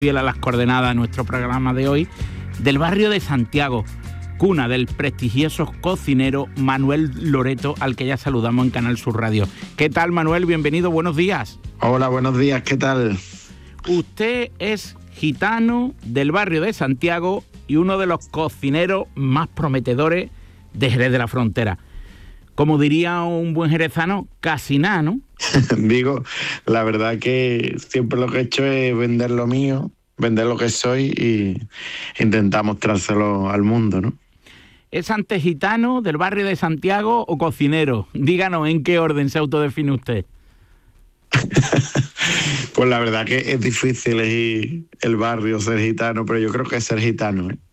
fiel a las coordenadas de nuestro programa de hoy, del barrio de Santiago, cuna del prestigioso cocinero Manuel Loreto, al que ya saludamos en Canal Sur Radio. ¿Qué tal, Manuel? Bienvenido, buenos días. Hola, buenos días, ¿qué tal? Usted es gitano del barrio de Santiago y uno de los cocineros más prometedores de Jerez de la Frontera. Como diría un buen jerezano, casi nada, ¿no? Digo, la verdad que siempre lo que he hecho es vender lo mío, vender lo que soy y intentar mostrárselo al mundo, ¿no? ¿Es antes gitano del barrio de Santiago o cocinero? Díganos, ¿en qué orden se autodefine usted? Pues la verdad que es difícil elegir el barrio, ser gitano, pero yo creo que es ser gitano, ¿eh?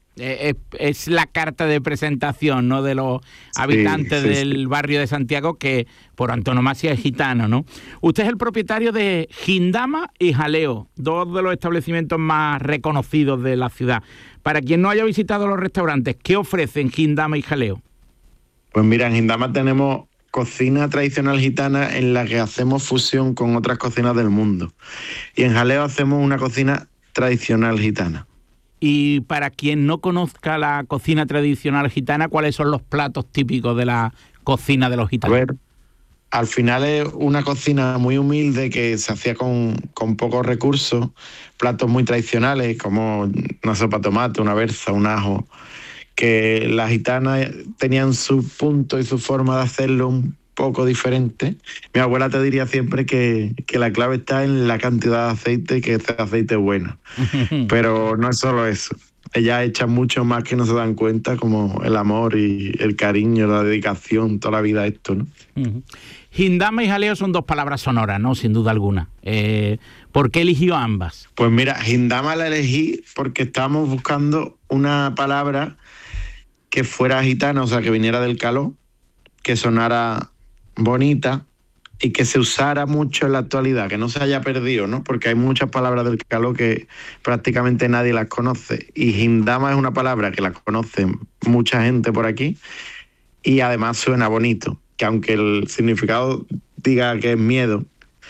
Es la carta de presentación, ¿no?, de los habitantes del barrio de Santiago, que por antonomasia es gitano, ¿no? Usted es el propietario de Gindama y Jaleo, dos de los establecimientos más reconocidos de la ciudad. Para quien no haya visitado los restaurantes, ¿qué ofrecen Gindama y Jaleo? Pues mira, en Gindama tenemos cocina tradicional gitana en la que hacemos fusión con otras cocinas del mundo. Y en Jaleo hacemos una cocina tradicional gitana. Y para quien no conozca la cocina tradicional gitana, ¿cuáles son los platos típicos de la cocina de los gitanos? A ver, al final es una cocina muy humilde que se hacía con pocos recursos, platos muy tradicionales como una sopa de tomate, una berza, un ajo, que las gitanas tenían su punto y su forma de hacerlo un poco diferente. Mi abuela te diría siempre que la clave está en la cantidad de aceite, que ese aceite es bueno. Pero no es solo eso. Ella echa mucho más que no se dan cuenta, como el amor y el cariño, la dedicación, toda la vida a esto, ¿no? Gindama y Jaleo son dos palabras sonoras, ¿no? Sin duda alguna. ¿Por qué eligió ambas? Pues mira, Gindama la elegí porque estábamos buscando una palabra que fuera gitana, o sea, que viniera del caló, que sonara bonita y que se usara mucho en la actualidad, que no se haya perdido, ¿no? Porque hay muchas palabras del caló que prácticamente nadie las conoce. Y Gindama es una palabra que la conoce mucha gente por aquí y además suena bonito, que aunque el significado diga que es miedo,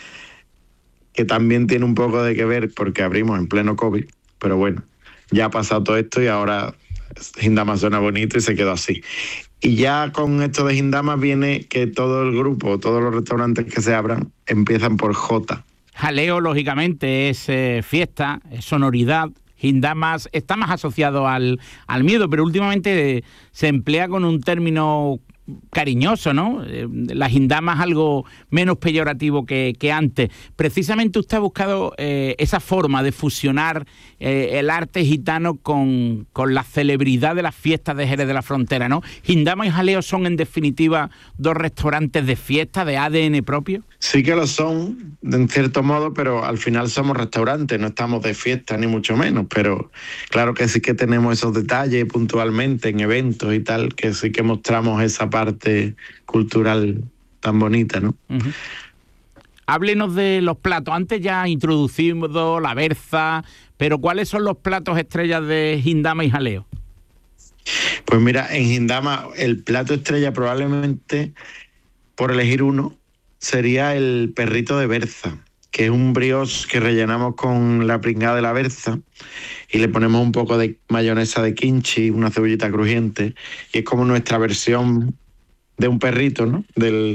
que también tiene un poco de que ver porque abrimos en pleno COVID, pero bueno, ya ha pasado todo esto y ahora Gindama suena bonito y se quedó así. Y ya con esto de Gindama viene que todo el grupo, todos los restaurantes que se abran, empiezan por J. Jaleo, lógicamente, es fiesta, es sonoridad. Gindama está más asociado al miedo, pero últimamente se emplea con un término cariñoso, ¿no? La Gindama es algo menos peyorativo que antes. Precisamente usted ha buscado esa forma de fusionar el arte gitano con la celebridad de las fiestas de Jerez de la Frontera, ¿no? Gindama y Jaleo son, en definitiva, dos restaurantes de fiesta, de ADN propio. Sí que lo son, en cierto modo, pero al final somos restaurantes, no estamos de fiesta ni mucho menos, pero claro que sí que tenemos esos detalles puntualmente en eventos y tal, que sí que mostramos esa parte cultural tan bonita, ¿no? Uh-huh. Háblenos de los platos. Antes ya introducimos la berza, pero ¿cuáles son los platos estrellas de Gindama y Jaleo? Pues mira, en Gindama el plato estrella probablemente, por elegir uno, sería el perrito de berza, que es un brioche que rellenamos con la pringada de la berza y le ponemos un poco de mayonesa de kimchi, una cebollita crujiente, y es como nuestra versión de un perrito, ¿no?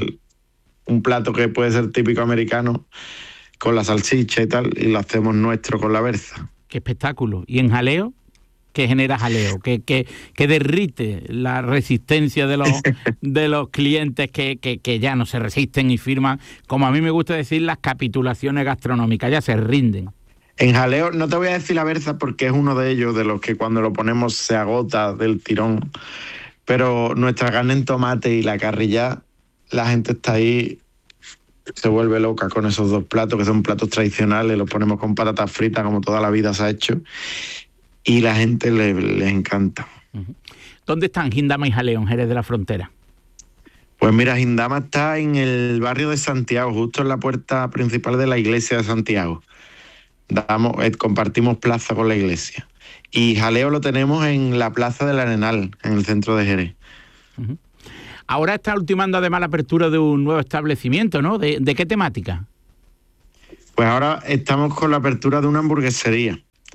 Un plato que puede ser típico americano con la salchicha y tal, y lo hacemos nuestro con la berza. ¡Qué espectáculo! ¿Y en Jaleo? ¿Qué genera Jaleo? ¿Qué derrite la resistencia de los clientes que ya no se resisten y firman, como a mí me gusta decir, las capitulaciones gastronómicas, ya se rinden? En Jaleo, no te voy a decir la berza porque es uno de ellos, de los que cuando lo ponemos se agota del tirón, pero nuestra carne en tomate y la carrilla, la gente está ahí, se vuelve loca con esos dos platos, que son platos tradicionales, los ponemos con patatas fritas como toda la vida se ha hecho, y la gente les encanta. ¿Dónde están Gindama y Jaleo en Jerez de la Frontera? Pues mira, Gindama está en el barrio de Santiago, justo en la puerta principal de la iglesia de Santiago. Compartimos plaza con la iglesia. Y Jaleo lo tenemos en la Plaza del Arenal, en el centro de Jerez. Uh-huh. Ahora está ultimando además la apertura de un nuevo establecimiento, ¿no? ¿De qué temática? Pues ahora estamos con la apertura de una hamburguesería.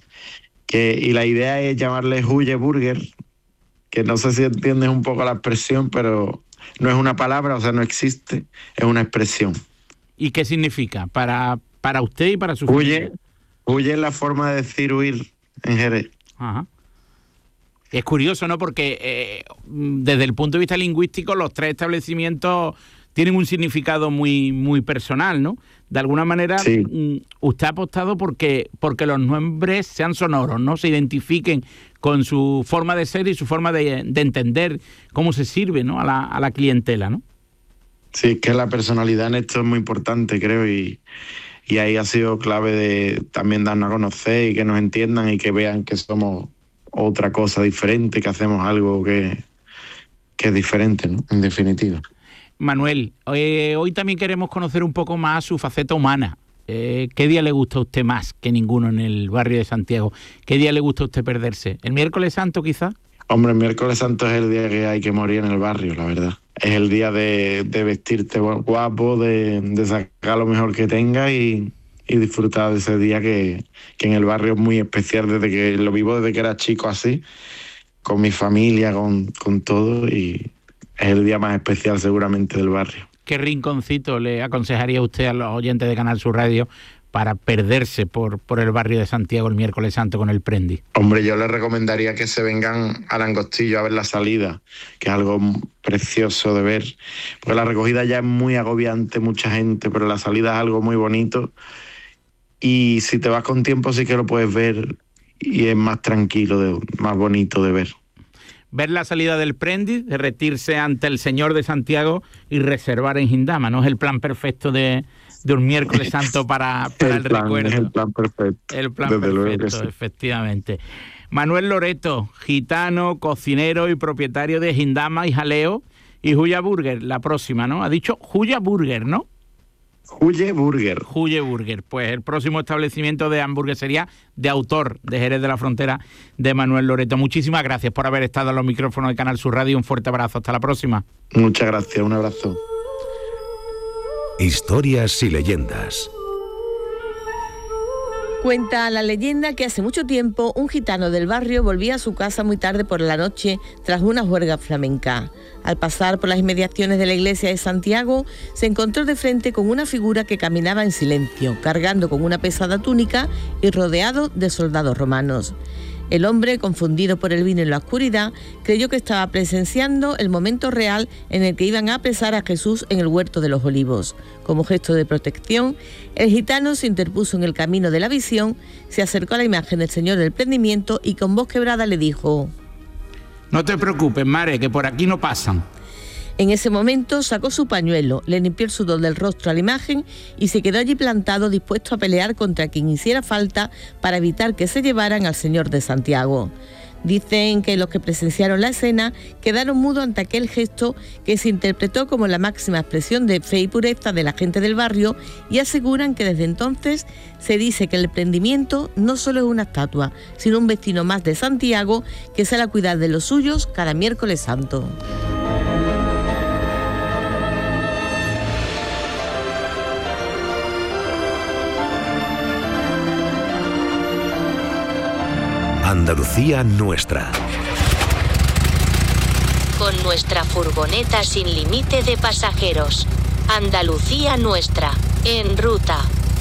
Y la idea es llamarle Huye Burger, que no sé si entiendes un poco la expresión, pero no es una palabra, o sea, no existe, es una expresión. ¿Y qué significa para usted y para su familia? Huye es la forma de decir huir en Jerez. Ajá. Es curioso, ¿no? Porque desde el punto de vista lingüístico los tres establecimientos tienen un significado muy, muy personal, ¿no? De alguna manera, sí. Usted ha apostado porque los nombres sean sonoros, ¿no? Se identifiquen con su forma de ser y su forma de entender cómo se sirve, ¿no? a la clientela, ¿no? Sí, es que la personalidad en esto es muy importante, creo, y ahí ha sido clave de también darnos a conocer y que nos entiendan y que vean que somos otra cosa diferente, que hacemos algo que es diferente, ¿no? En definitiva. Manuel, hoy también queremos conocer un poco más su faceta humana. ¿Qué día le gusta a usted más que ninguno en el barrio de Santiago? ¿Qué día le gusta a usted perderse? ¿El miércoles santo quizá? Hombre, el miércoles santo es el día que hay que morir en el barrio, la verdad. Es el día de vestirte guapo, de sacar lo mejor que tengas y disfrutar de ese día que en el barrio es muy especial, desde que lo vivo desde que era chico así, con mi familia, con todo, y es el día más especial seguramente del barrio. ¿Qué rinconcito le aconsejaría usted a los oyentes de Canal Sur Radio para perderse por el barrio de Santiago el miércoles santo con el Prendi? Hombre, yo les recomendaría que se vengan al Angostillo a ver la salida, que es algo precioso de ver, porque la recogida ya es muy agobiante, mucha gente, pero la salida es algo muy bonito, y si te vas con tiempo sí que lo puedes ver y es más tranquilo, más bonito de ver. Ver la salida del Prendi, derretirse ante el Señor de Santiago y reservar en Hindama, ¿no? Es el plan perfecto de un miércoles santo para el recuerdo. Es el plan perfecto. El plan perfecto, sí. Efectivamente. Manuel Loreto, gitano, cocinero y propietario de Hindama y Jaleo y Huye Burger, la próxima, ¿no? Ha dicho Huye Burger, ¿no? Huye Burger. Huye Burger, pues el próximo establecimiento de hamburguesería de autor de Jerez de la Frontera de Manuel Loreto. Muchísimas gracias por haber estado en los micrófonos de Canal Sur Radio. Un fuerte abrazo, hasta la próxima. Muchas gracias, un abrazo. Historias y leyendas. Cuenta la leyenda que hace mucho tiempo un gitano del barrio volvía a su casa muy tarde por la noche tras una juerga flamenca. Al pasar por las inmediaciones de la iglesia de Santiago, se encontró de frente con una figura que caminaba en silencio, cargando con una pesada túnica y rodeado de soldados romanos. El hombre, confundido por el vino en la oscuridad, creyó que estaba presenciando el momento real en el que iban a apresar a Jesús en el Huerto de los Olivos. Como gesto de protección, el gitano se interpuso en el camino de la visión, se acercó a la imagen del Señor del Prendimiento y con voz quebrada le dijo: «No te preocupes, Mare, que por aquí no pasan». En ese momento sacó su pañuelo, le limpió el sudor del rostro a la imagen y se quedó allí plantado, dispuesto a pelear contra quien hiciera falta para evitar que se llevaran al Señor de Santiago. Dicen que los que presenciaron la escena quedaron mudos ante aquel gesto que se interpretó como la máxima expresión de fe y pureza de la gente del barrio, y aseguran que desde entonces se dice que el Prendimiento no solo es una estatua, sino un vecino más de Santiago que sale a cuidar de los suyos cada miércoles santo. Andalucía nuestra. Con nuestra furgoneta sin límite de pasajeros. Andalucía nuestra, en ruta.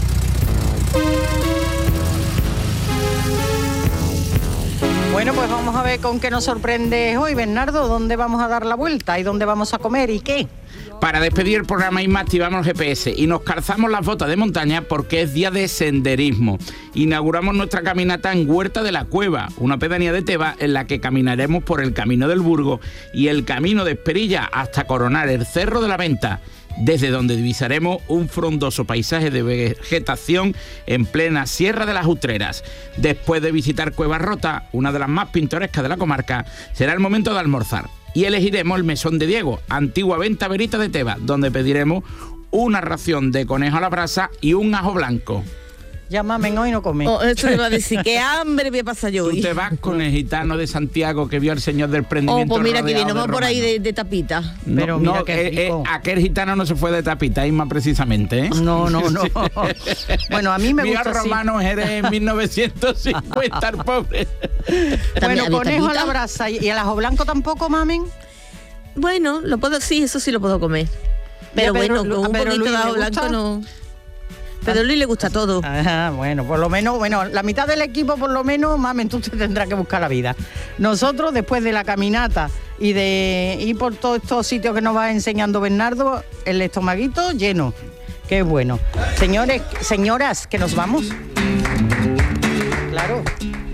Bueno, pues vamos a ver con qué nos sorprende hoy, Bernardo. ¿Dónde vamos a dar la vuelta y dónde vamos a comer y qué? Para despedir el programa Isma activamos el GPS y nos calzamos las botas de montaña porque es día de senderismo. Inauguramos nuestra caminata en Huerta de la Cueva, una pedanía de Tebas en la que caminaremos por el Camino del Burgo y el Camino de Esperilla hasta coronar el Cerro de la Venta, desde donde divisaremos un frondoso paisaje de vegetación en plena Sierra de las Utreras. Después de visitar Cuevas Rotas, una de las más pintorescas de la comarca, será el momento de almorzar. Y elegiremos el Mesón de Diego, antigua venta verita de Tebas, donde pediremos una ración de conejo a la brasa y un ajo blanco. Ya mamen, hoy no comen. Esto le va a decir, qué hambre me pasa yo Tú hoy. te vas con el gitano de Santiago que vio al Señor del Prendimiento. Pues mira que rodeado viene, de vamos por ahí romanos. de tapita. Pero mira qué rico. Aquel gitano no se fue de tapita, Isma, precisamente, ¿eh? No. Bueno, a mí me Vio gusta a así. Romano Jerez en 1950, el pobre. También Bueno, había conejo a tapita. la brasa. ¿Y el ajo blanco tampoco, mamen? Bueno, lo puedo, sí, eso sí lo puedo comer. Pero Ya, bueno, Pedro- con ¿a un Pedro poquito Luis de le ajo blanco gusta? no. Pedro Luis le gusta todo. Ajá, bueno, por lo menos, la mitad del equipo por lo menos, mamen, tú te tendrás que buscar la vida. Nosotros, después de la caminata y de ir por todos estos sitios que nos va enseñando Bernardo, el estomaguito lleno. Qué bueno. Señores, señoras, que nos vamos. Claro.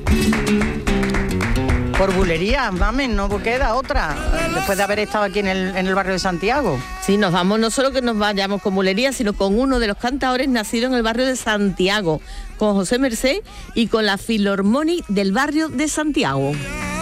Por bulería, mamen, no queda otra. Después de haber estado aquí en el barrio de Santiago. Sí, nos vamos, no solo que nos vayamos con bulería, sino con uno de los cantadores nacido en el barrio de Santiago, con José Mercé y con la Filarmónica del barrio de Santiago.